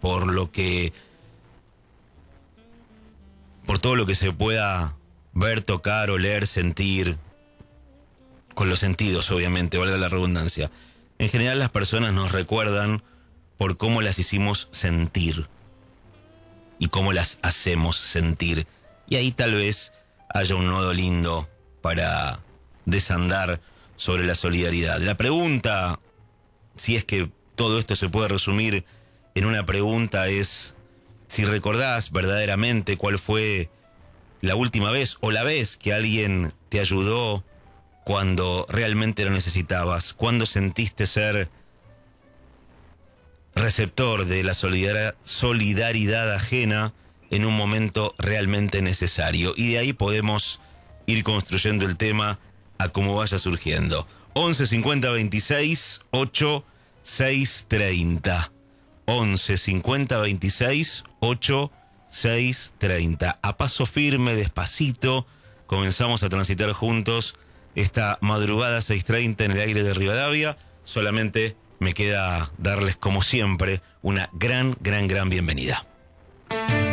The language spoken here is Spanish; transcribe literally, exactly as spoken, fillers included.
por lo que, por todo lo que se pueda ver, tocar, oler, sentir, con los sentidos, obviamente, valga la redundancia. En general, las personas nos recuerdan por cómo las hicimos sentir y cómo las hacemos sentir. Y ahí tal vez haya un nodo lindo para desandar sobre la solidaridad. La pregunta, si es que todo esto se puede resumir en una pregunta, es si recordás verdaderamente cuál fue la última vez o la vez que alguien te ayudó cuando realmente lo necesitabas, cuando sentiste ser receptor de la solidaridad, solidaridad ajena en un momento realmente necesario. Y de ahí podemos ir construyendo el tema a cómo vaya surgiendo. once cincuenta veintiséis ocho seis treinta. once cincuenta veintiséis ocho seis treinta. A paso firme, despacito, comenzamos a transitar juntos esta madrugada seis treinta en el aire de Rivadavia. Solamente me queda darles, como siempre, una gran, gran, gran bienvenida.